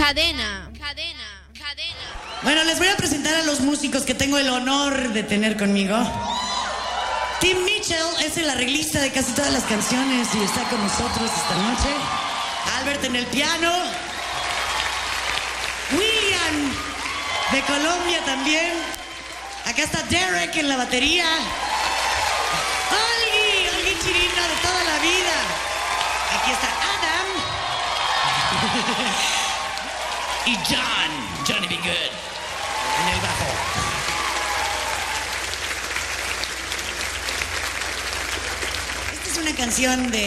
Cadena. Bueno, les voy a presentar a los músicos que tengo el honor de tener conmigo. Tim Mitchell es el arreglista de casi todas las canciones y está con nosotros esta noche. Albert en el piano. William de Colombia también. Acá está Derek en la batería. Olgi Chirino de toda la vida. Aquí está Adam. Y Johnny B. Good en el bajo. Esta es una canción de